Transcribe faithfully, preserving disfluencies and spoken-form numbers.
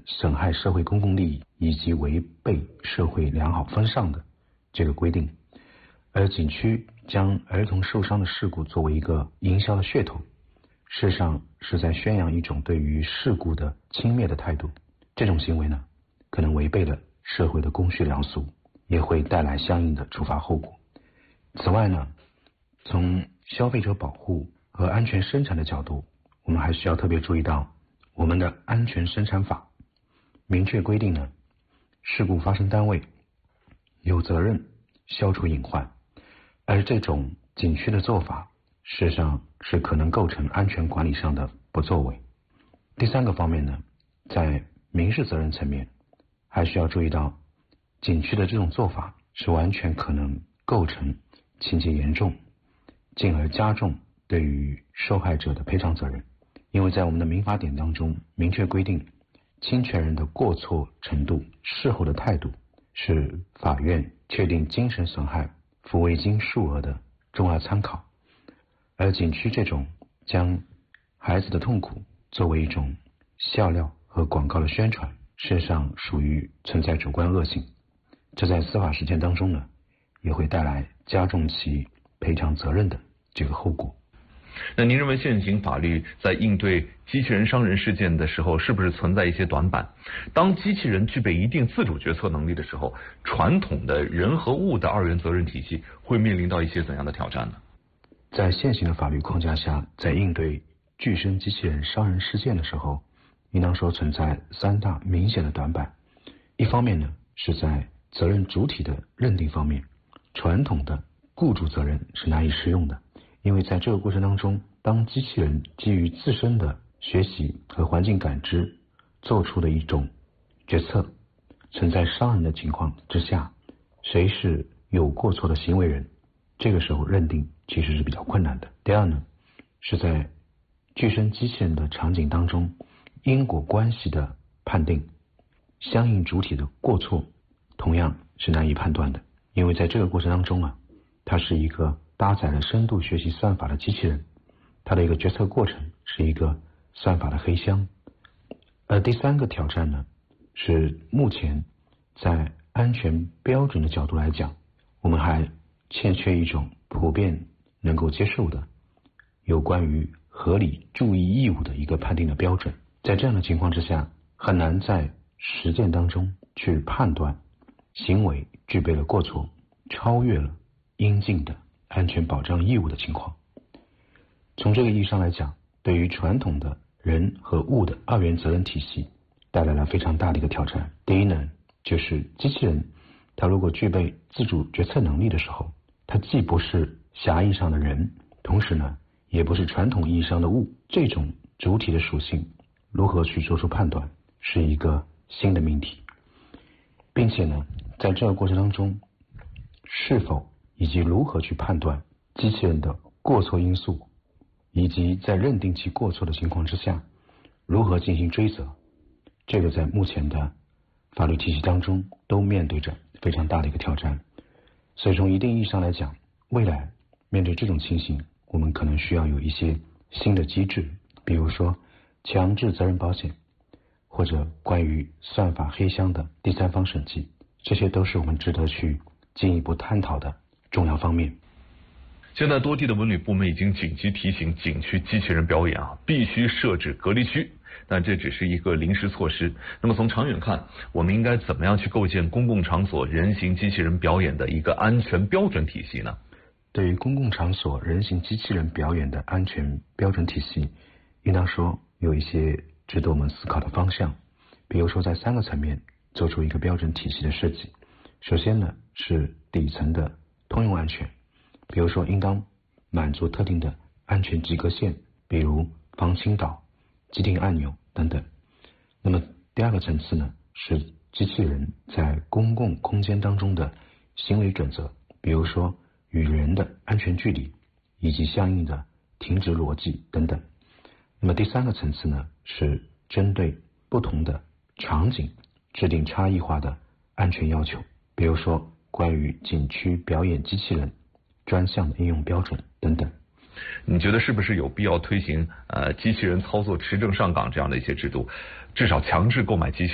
损害社会公共利益以及违背社会良好风尚的这个规定。而景区将儿童受伤的事故作为一个营销的噱头，事实上是在宣扬一种对于事故的轻蔑的态度。这种行为呢，可能违背了社会的公序良俗，也会带来相应的处罚后果。此外呢，从消费者保护和安全生产的角度，我们还需要特别注意到我们的安全生产法明确规定呢，事故发生单位有责任消除隐患，而这种景区的做法事实上是可能构成安全管理上的不作为。第三个方面呢，在民事责任层面还需要注意到景区的这种做法是完全可能构成情节严重，进而加重对于受害者的赔偿责任。因为在我们的民法典当中明确规定，侵权人的过错程度、事后的态度是法院确定精神损害抚慰金数额的重要参考。而景区这种将孩子的痛苦作为一种笑料和广告的宣传，事实上属于存在主观恶性，这在司法实践当中呢，也会带来加重其赔偿责任的这个后果。 那您认为现行法律在应对机器人伤人事件的时候，是不是存在一些短板？当机器人具备一定自主决策能力的时候，传统的人和物的二元责任体系会面临到一些怎样的挑战呢？ 在现行的法律框架下，在应对具身机器人伤人事件的时候，应当说存在三大明显的短板。一方面呢，是在责任主体的认定方面，传统的雇主责任是难以适用的。因为在这个过程当中，当机器人基于自身的学习和环境感知做出的一种决策，存在伤人的情况之下，谁是有过错的行为人，这个时候认定其实是比较困难的。第二呢，是在具身机器人的场景当中，因果关系的判定，相应主体的过错同样是难以判断的。因为在这个过程当中啊，它是一个搭载了深度学习算法的机器人，它的一个决策过程是一个算法的黑箱。而第三个挑战呢，是目前在安全标准的角度来讲，我们还欠缺一种普遍能够接受的有关于合理注意义务的一个判定的标准。在这样的情况之下，很难在实践当中去判断行为具备了过错，超越了应尽的安全保障义务的情况。从这个意义上来讲，对于传统的人和物的二元责任体系带来了非常大的一个挑战。第一呢，就是机器人它如果具备自主决策能力的时候，它既不是狭义上的人，同时呢也不是传统意义上的物，这种主体的属性如何去做出判断，是一个新的命题。并且呢，在这个过程当中，是否以及如何去判断机器人的过错因素，以及在认定其过错的情况之下，如何进行追责，这个在目前的法律体系当中都面对着非常大的一个挑战。所以从一定意义上来讲，未来面对这种情形，我们可能需要有一些新的机制，比如说强制责任保险，或者关于算法黑箱的第三方审计，这些都是我们值得去进一步探讨的重要方面。 现在多地的文旅部门已经紧急提醒景区机器人表演啊，必须设置隔离区。但这只是一个临时措施。那么从长远看，我们应该怎么样去构建公共场所人形机器人表演的一个安全标准体系呢？ 对于公共场所人形机器人表演的安全标准体系，应当说有一些值得我们思考的方向。比如说在三个层面做出一个标准体系的设计。首先呢，是底层的通用安全，比如说应当满足特定的安全及格线，比如防倾倒、急停按钮等等。那么第二个层次呢，是机器人在公共空间当中的行为准则，比如说与人的安全距离以及相应的停止逻辑等等。那么第三个层次呢，是针对不同的场景制定差异化的安全要求，比如说关于景区表演机器人专项的应用标准等等。 你觉得是不是有必要推行呃机器人操作持证上岗这样的一些制度，至少强制购买机器